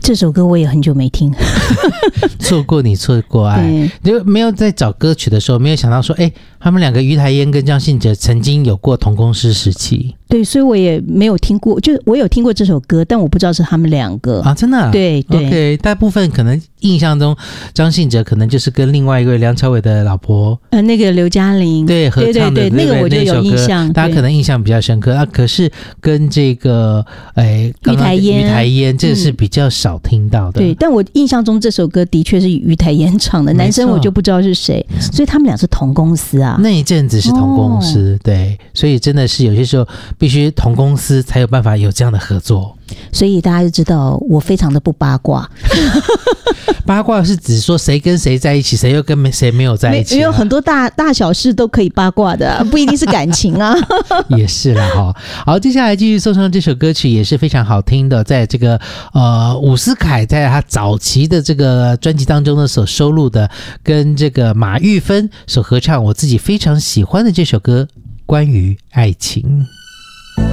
这首歌我也很久没听。 错过你错过爱，就没有在找歌曲的时候没有想到说他们两个于台烟跟张信哲曾经有过同公司时期。 对，所以我也没有听过，就我有听过这首歌，但我不知道是他们两个啊，真的啊？ 对对 ，OK， 大部分可能印象中张信哲可能就是跟另外一位梁朝伟的老婆那个刘嘉玲对合唱的， 对那个我就有印象， 大家可能印象比较深刻啊。可是跟这个于台烟这个是比较少听到的。 对，但我印象中这首歌的确是于台烟唱的，男生我就不知道是谁，所以他们俩是同公司啊。 那一阵子是同公司，对，所以真的是有些时候必须同公司才有办法有这样的合作。 所以大家就知道我非常的不八卦。 八卦是指说谁跟谁在一起，谁又跟谁没有在一起， 有很多大小事都可以八卦的，不一定是感情啊。 也是啦哈。好，接下来继续送上这首歌曲，也是非常好听的，在这个伍思凯在他早期的这个专辑当中呢所收录的，跟这个马玉芬所合唱，我自己非常喜欢的这首歌《关于爱情》。